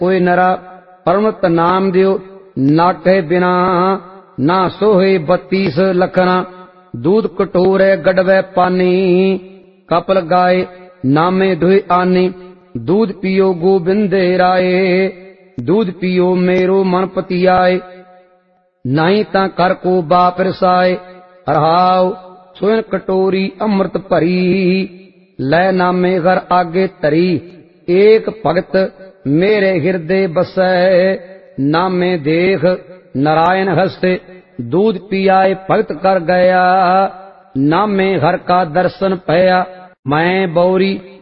कोई नरा परमत नाम दियो नाके बिना, ना सोहे 32 लखना। दूध कटोरे गड़वे पानी, कपल गाए नामे दुहि आनी। दूध पियो गोबिंदे राय, दूध पियो मेरो मन पतियाए। नहीं ता कर को बाप रसाए, रहाओ सोन कटोरी अमृत भरी। लै नामे घर आगे तरी, एक भगत मेरे हृदय बसै। नामे देख नारायण हस्ते, दूध पियाए भगत कर गया। नामे हर का दर्शन पया, मैं बौरी